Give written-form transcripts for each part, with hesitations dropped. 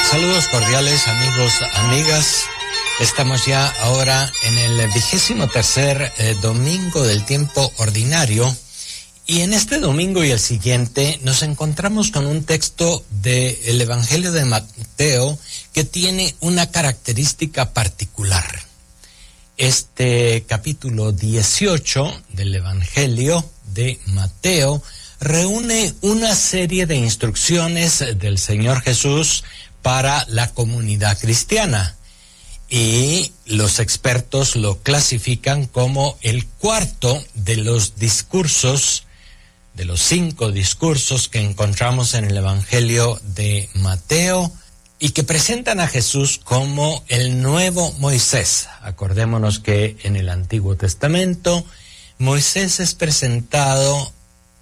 Saludos cordiales, amigos, amigas. Estamos ya ahora en el 23º domingo del tiempo ordinario, y en este domingo y el siguiente nos encontramos con un texto del Evangelio de Mateo que tiene una característica particular. Este capítulo 18 del Evangelio de Mateo reúne una serie de instrucciones del Señor Jesús para la comunidad cristiana, y los expertos lo clasifican como el cuarto de los discursos, de los 5 discursos que encontramos en el Evangelio de Mateo y que presentan a Jesús como el nuevo Moisés. Acordémonos que en el Antiguo Testamento Moisés es presentado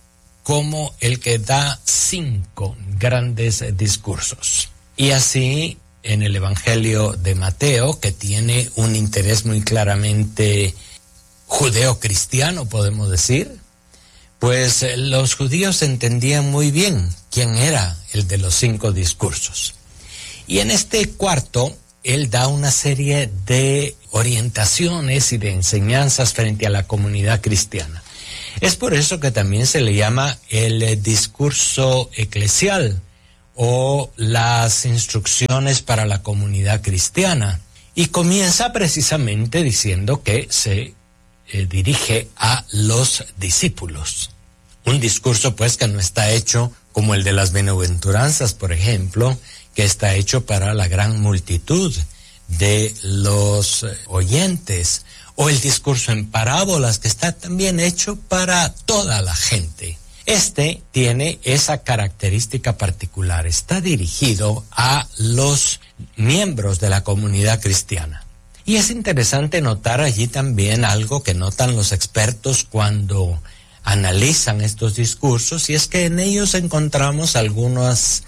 como el que da 5 grandes discursos. Y así, en el Evangelio de Mateo, que tiene un interés muy claramente judeo-cristiano, podemos decir, pues los judíos entendían muy bien quién era el de los 5 discursos. Y en este cuarto, él da una serie de orientaciones y de enseñanzas frente a la comunidad cristiana. Es por eso que también se le llama el discurso eclesial, o las instrucciones para la comunidad cristiana, y comienza precisamente diciendo que se dirige a los discípulos. Un discurso pues que no está hecho como el de las bienaventuranzas, por ejemplo, que está hecho para la gran multitud de los oyentes, o el discurso en parábolas, que está también hecho para toda la gente. Este tiene esa característica particular, está dirigido a los miembros de la comunidad cristiana. Y es interesante notar allí también algo que notan los expertos cuando analizan estos discursos, y es que en ellos encontramos algunas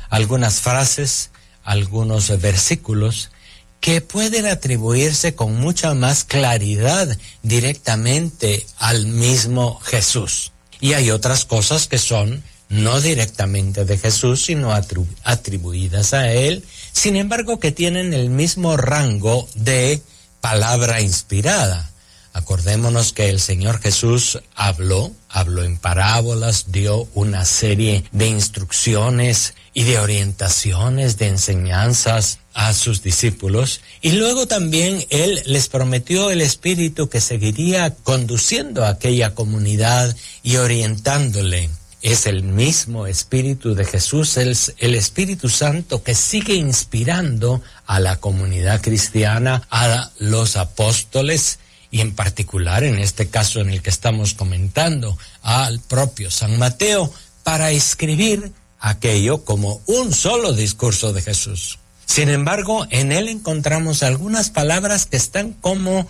frases, algunos versículos que pueden atribuirse con mucha más claridad directamente al mismo Jesús. Y hay otras cosas que son no directamente de Jesús, sino atribuidas a él, sin embargo que tienen el mismo rango de palabra inspirada. Acordémonos que el Señor Jesús habló en parábolas, dio una serie de instrucciones y de orientaciones, de enseñanzas a sus discípulos, y luego también Él les prometió el Espíritu que seguiría conduciendo a aquella comunidad y orientándole. Es el mismo Espíritu de Jesús, el Espíritu Santo, que sigue inspirando a la comunidad cristiana, a los apóstoles, y en particular, en este caso en el que estamos comentando, al propio San Mateo, para escribir aquello como un solo discurso de Jesús. Sin embargo, en él encontramos algunas palabras que están como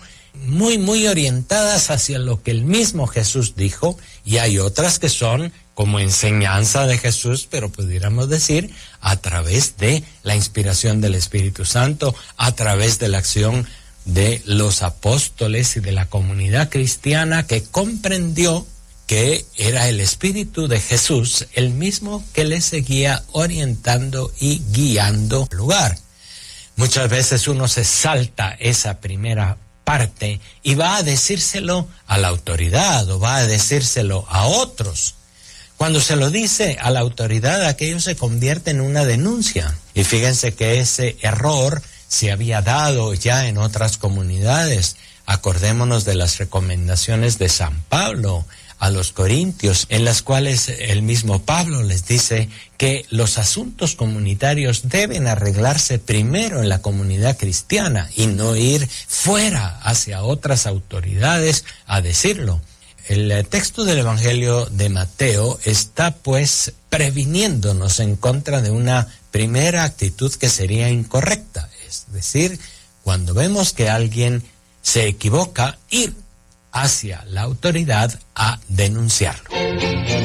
muy orientadas hacia lo que el mismo Jesús dijo, y hay otras que son como enseñanza de Jesús, pero pudiéramos decir a través de la inspiración del Espíritu Santo, a través de la acción de los apóstoles y de la comunidad cristiana, que comprendió que era el Espíritu de Jesús el mismo que le seguía orientando y guiando al lugar. Muchas veces uno se salta esa primera parte y va a decírselo a la autoridad o va a decírselo a otros. Cuando se lo dice a la autoridad, aquello se convierte en una denuncia. Y fíjense que ese error se había dado ya en otras comunidades. Acordémonos de las recomendaciones de San Pablo a los corintios, en las cuales el mismo Pablo les dice que los asuntos comunitarios deben arreglarse primero en la comunidad cristiana y no ir fuera hacia otras autoridades a decirlo. El texto del Evangelio de Mateo está pues previniéndonos en contra de una primera actitud que sería incorrecta, es decir, cuando vemos que alguien se equivoca, ir hacia la autoridad a denunciarlo.